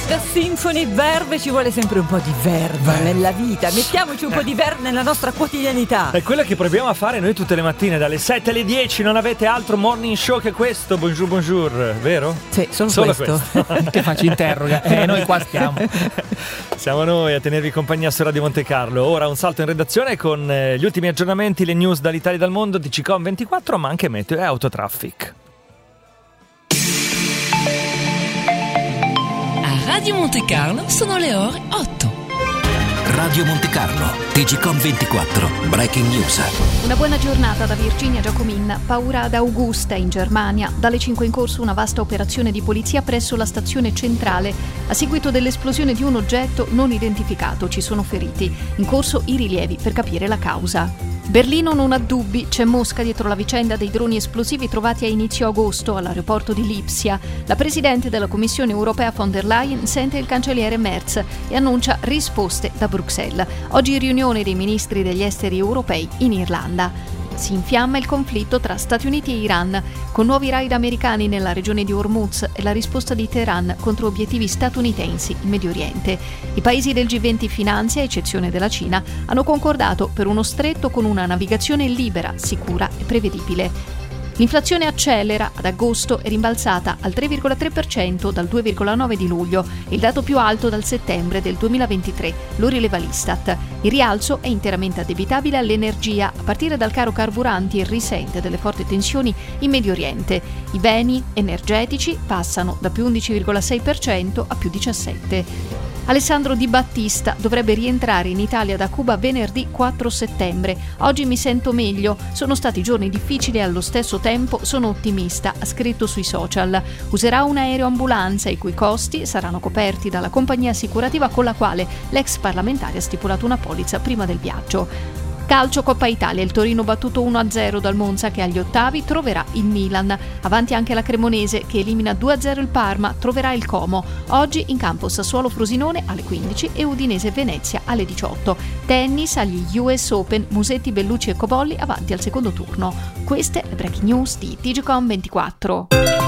questa Symphony Verve, ci vuole sempre un po' di verve nella vita. Mettiamoci un po' di verve nella nostra quotidianità. È quello che proviamo a fare noi tutte le mattine dalle 7 alle 10. Non avete altro morning show che questo. Bonjour, bonjour, vero? Sì, solo questo. Che faccio, interroga. Noi qua stiamo. Siamo noi a tenervi compagnia su Radio Monte Carlo. Ora un salto in redazione con gli ultimi aggiornamenti, le news dall'Italia e dal mondo di TGcom24, ma anche meteo e autotraffic. Radio Monte Carlo sono le ore 8. Radio Monte Carlo, TGcom24, Breaking News. Una buona giornata da Virginia Giacomin. Paura ad Augusta in Germania. Dalle 5 in corso una vasta operazione di polizia presso la stazione centrale. A seguito dell'esplosione di un oggetto non identificato ci sono feriti. In corso i rilievi per capire la causa. Berlino non ha dubbi, c'è Mosca dietro la vicenda dei droni esplosivi trovati a inizio agosto all'aeroporto di Lipsia. La Presidente della Commissione Europea von der Leyen sente il cancelliere Merz e annuncia risposte da Bruxelles. Oggi riunione dei ministri degli esteri europei in Irlanda. Si infiamma il conflitto tra Stati Uniti e Iran, con nuovi raid americani nella regione di Hormuz e la risposta di Teheran contro obiettivi statunitensi in Medio Oriente. I paesi del G20 finanzia, a eccezione della Cina, hanno concordato per uno stretto con una navigazione libera, sicura e prevedibile. L'inflazione accelera, ad agosto è rimbalzata al 3,3% dal 2,9% di luglio, il dato più alto dal settembre del 2023, lo rileva l'Istat. Il rialzo è interamente addebitabile all'energia, a partire dal caro carburanti e risente delle forti tensioni in Medio Oriente. I beni energetici passano da più 11,6% a più 17%. Alessandro Di Battista dovrebbe rientrare in Italia da Cuba venerdì 4 settembre. Oggi mi sento meglio, sono stati giorni difficili e allo stesso tempo sono ottimista, ha scritto sui social. Userà un aeroambulanza i cui costi saranno coperti dalla compagnia assicurativa con la quale l'ex parlamentare ha stipulato una polizza prima del viaggio. Calcio Coppa Italia, il Torino battuto 1-0 dal Monza che agli ottavi troverà il Milan. Avanti anche la Cremonese che elimina 2-0 il Parma, troverà il Como. Oggi in campo Sassuolo Frosinone alle 15 e Udinese Venezia alle 18. Tennis agli US Open, Musetti, Bellucci e Cobolli avanti al secondo turno. Queste le breaking news di TGcom24.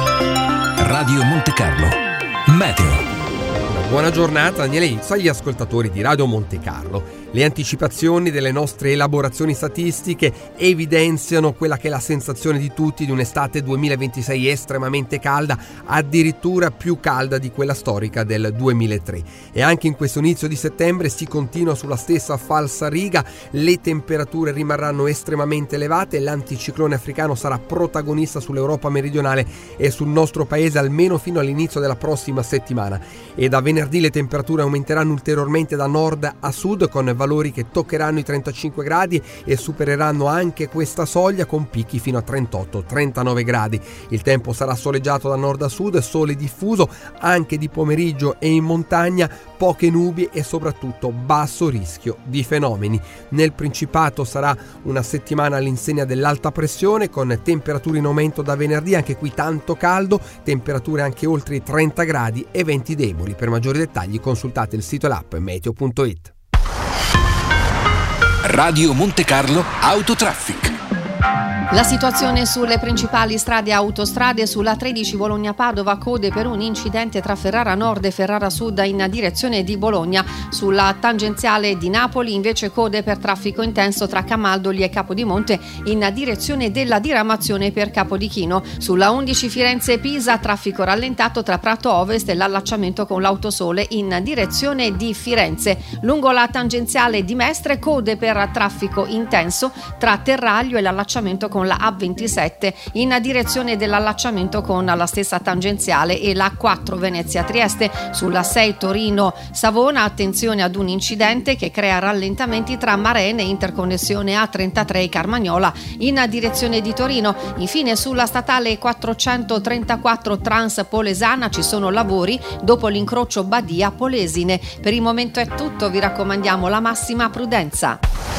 Radio Monte Carlo, meteo. Buona giornata Daniele Izzo agli ascoltatori di Radio Monte Carlo. Le anticipazioni delle nostre elaborazioni statistiche evidenziano quella che è la sensazione di tutti di un'estate 2026 estremamente calda, addirittura più calda di quella storica del 2003. E anche in questo inizio di settembre si continua sulla stessa falsariga, le temperature rimarranno estremamente elevate, l'anticiclone africano sarà protagonista sull'Europa meridionale e sul nostro paese almeno fino all'inizio della prossima settimana. E da venerdì le temperature aumenteranno ulteriormente da nord a sud con valori che toccheranno i 35 gradi e supereranno anche questa soglia con picchi fino a 38-39 gradi. Il tempo sarà soleggiato da nord a sud, sole diffuso anche di pomeriggio e in montagna, poche nubi e soprattutto basso rischio di fenomeni. Nel Principato sarà una settimana all'insegna dell'alta pressione con temperature in aumento da venerdì, anche qui tanto caldo, temperature anche oltre i 30 gradi e venti deboli. Per maggiori dettagli consultate il sito e l'app meteo.it. Radio Monte Carlo Autotraffic. La situazione sulle principali strade e autostrade: sulla 13 Bologna-Padova, code per un incidente tra Ferrara Nord e Ferrara Sud in direzione di Bologna. Sulla tangenziale di Napoli invece code per traffico intenso tra Camaldoli e Capodimonte in direzione della diramazione per Capodichino. Sulla 11 Firenze-Pisa traffico rallentato tra Prato Ovest e l'allacciamento con l'Autosole in direzione di Firenze. Lungo la tangenziale di Mestre code per traffico intenso tra Terraglio e l'allacciamento con la A27 in direzione dell'allacciamento con la stessa tangenziale e la 4 Venezia-Trieste. Sulla 6 Torino-Savona attenzione ad un incidente che crea rallentamenti tra Marene e interconnessione A33 Carmagnola in direzione di Torino. Infine sulla statale 434 Trans-Polesana ci sono lavori dopo l'incrocio Badia-Polesine. Per il momento è tutto, vi raccomandiamo la massima prudenza.